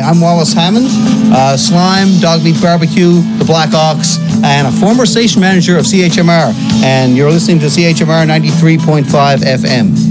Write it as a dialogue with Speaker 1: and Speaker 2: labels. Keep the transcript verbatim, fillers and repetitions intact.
Speaker 1: I'm Wallace Hammond, uh, Slime, Dogmeat Barbecue, the Black Ox, and a former station manager of C H M R. And you're listening to C H M R ninety-three point five F M.